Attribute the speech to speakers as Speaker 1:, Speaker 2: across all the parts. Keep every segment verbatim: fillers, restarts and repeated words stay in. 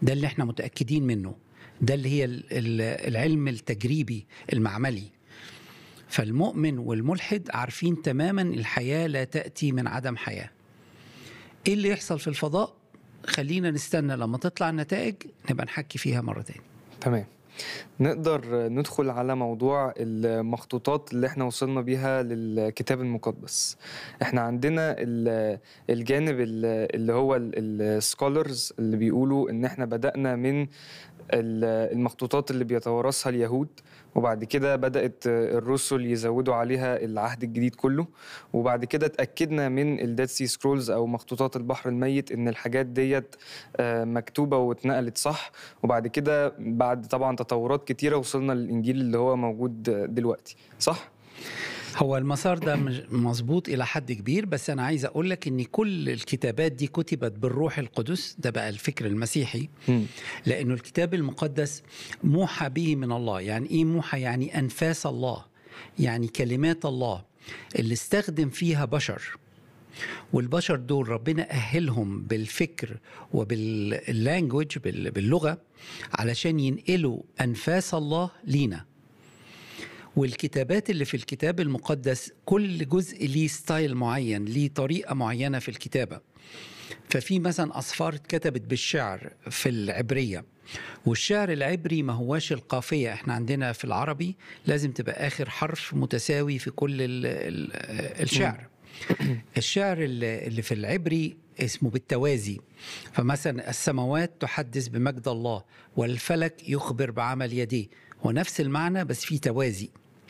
Speaker 1: ده اللي احنا متأكدين منه، ده اللي هي العلم التجريبي المعملي. فالمؤمن والملحد عارفين تماما الحياة لا تأتي من عدم حياة. ايه اللي يحصل في الفضاء؟ خلينا نستنى لما تطلع النتائج نبقى نحكي فيها مرة تاني.
Speaker 2: تمام. نقدر ندخل على موضوع المخطوطات اللي احنا وصلنا بيها للكتاب المقدس. احنا عندنا الجانب اللي هو السكولرز اللي بيقولوا ان احنا بدأنا من المخطوطات اللي بيتوارثها اليهود، وبعد كده بدأت الرسل يزودوا عليها العهد الجديد كله، وبعد كده اتأكدنا من الديد سي سكرولز أو مخطوطات البحر الميت إن الحاجات ديت مكتوبة واتنقلت صح، وبعد كده بعد طبعا تطورات كتيرة وصلنا للإنجيل اللي هو موجود دلوقتي، صح؟
Speaker 1: هو المسار ده مظبوط إلى حد كبير، بس أنا عايز أقول لك إن كل الكتابات دي كتبت بالروح القدس. ده بقى الفكر المسيحي، م. لأنه الكتاب المقدس موحى به من الله. يعني إيه موحى؟ يعني أنفاس الله، يعني كلمات الله اللي استخدم فيها بشر، والبشر دول ربنا أهلهم بالفكر وباللانجوج باللغة علشان ينقلوا أنفاس الله لينا. والكتابات اللي في الكتاب المقدس كل جزء ليه ستايل معين، ليه طريقة معينة في الكتابة. ففي مثلا أصفار اتكتبت بالشعر في العبرية، والشعر العبري ما هواش القافية. احنا عندنا في العربي لازم تبقى آخر حرف متساوي في كل ال ال الشعر. الشعر اللي في العبري اسمه بالتوازي. فمثلا السماوات تحدث بمجد الله والفلك يخبر بعمل يديه، هو نفس المعنى بس في توازي.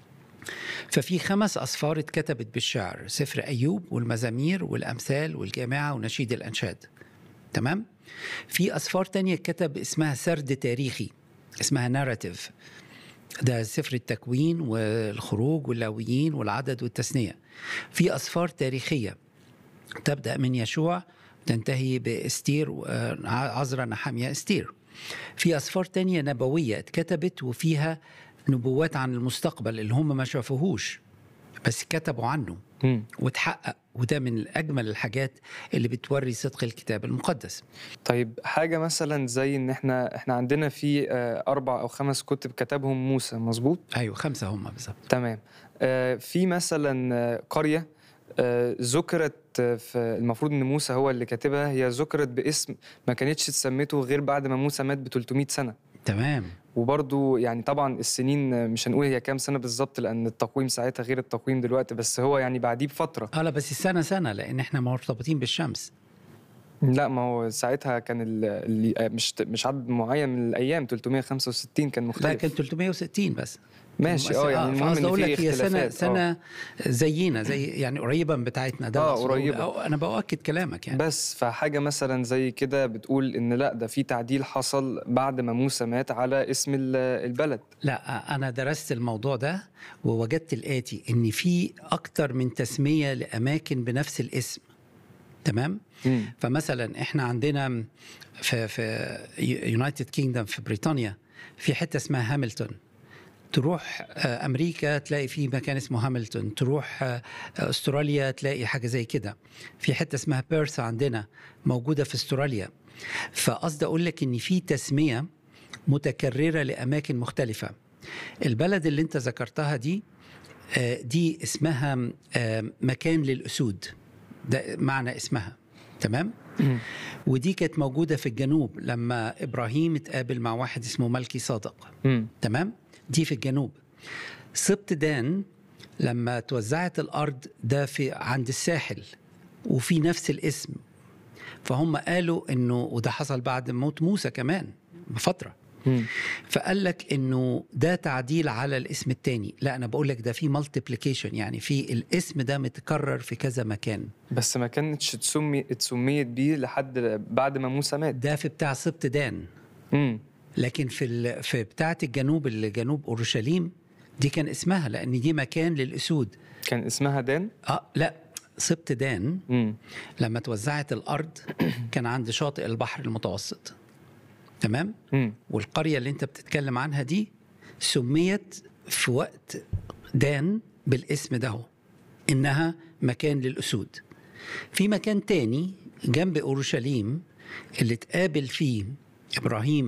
Speaker 1: ففي خمس أصفار اتكتبت بالشعر: سفر أيوب والمزامير والأمثال والجامعة ونشيد الأنشاد. تمام؟ في أصفار تانية كتب اسمها سرد تاريخي، اسمها ناراتيف. ده سفر التكوين والخروج واللاويين والعدد والتثنية. في أصفار تاريخية تبدأ من يشوع تنتهي بإستير، عزرا، نحمية، إستير. في أصفار تانية نبوية اتكتبت وفيها نبوات عن المستقبل اللي هم ما شافوهوش بس كتبوا عنه م. وتحقق. وده من أجمل الحاجات اللي بتوري صدق الكتاب المقدس.
Speaker 2: طيب حاجة مثلا زي إن إحنا إحنا عندنا في أربع أو خمس كتب كتبهم موسى، مظبوط؟
Speaker 1: أيوة، خمسة هم بالظبط.
Speaker 2: تمام. في مثلا قرية ذكرت في المفروض ان موسى هو اللي كاتبها، هي ذكرت باسم ما كانتش تسميته غير بعد ما موسى مات ب ثلاثمائة سنة.
Speaker 1: تمام.
Speaker 2: وبرضو يعني طبعا السنين مش هنقول هي كام سنة بالظبط لأن التقويم ساعتها غير التقويم دلوقتي، بس هو يعني بعديه بفترة.
Speaker 1: اه لا بس السنة سنة لأن احنا مرتبطين بالشمس.
Speaker 2: لا ما هو ساعتها كان اللي مش مش عدد معين من الأيام، ثلاثمائة وخمسة وستين كان مختلف.
Speaker 1: لا كان ثلاثمائة وستين بس.
Speaker 2: ماشي اه يعني المهم ان في
Speaker 1: هي سنه
Speaker 2: اختلافات.
Speaker 1: سنه زينا زي يعني قريبه من بتاعتنا. ده
Speaker 2: اه قريبه.
Speaker 1: أو انا باؤكد كلامك يعني.
Speaker 2: بس فحاجه مثلا زي كده بتقول ان لا ده في تعديل حصل بعد ما موسى مات على اسم البلد.
Speaker 1: لا انا درست الموضوع ده ووجدت الاتي، ان في اكتر من تسميه لاماكن بنفس الاسم. تمام. م. فمثلا احنا عندنا في في يونايتد كينجدم في بريطانيا في حته اسمها هاملتون. تروح أمريكا تلاقي في مكان اسمه هاملتون، تروح أستراليا تلاقي حاجة زي كده. في حتة اسمها بيرث عندنا موجودة في أستراليا. فقصد أقول لك إن في تسمية متكررة لأماكن مختلفة. البلد اللي أنت ذكرتها دي دي اسمها مكان للأسود، ده معنى اسمها. تمام؟ ودي كانت موجودة في الجنوب لما إبراهيم اتقابل مع واحد اسمه ملكي صادق. تمام؟ دي في الجنوب. سبط دان لما توزعت الأرض ده في عند الساحل وفي نفس الاسم. فهم قالوا إنه وده حصل بعد موت موسى كمان بفترة. فقال لك إنه ده تعديل على الاسم التاني. لا أنا بقول لك ده في مالتيبليكيشن، يعني في الاسم ده متكرر في كذا مكان.
Speaker 2: بس ما كانتش تسمي اتسميت بيه لحد بعد ما موسى مات.
Speaker 1: ده في بتاع سبط دان.
Speaker 2: امم
Speaker 1: لكن في في بتاعة الجنوب اللي جنوب أورشليم دي كان اسمها، لأن دي مكان للأسود.
Speaker 2: كان اسمها دان؟
Speaker 1: آه لا سبط دان. مم. لما توزعت الأرض كان عند شاطئ البحر المتوسط. تمام؟ مم. والقرية اللي انت بتتكلم عنها دي سميت في وقت دان بالاسم ده، إنها مكان للأسود. في مكان تاني جنب أورشليم اللي تقابل فيه إبراهيم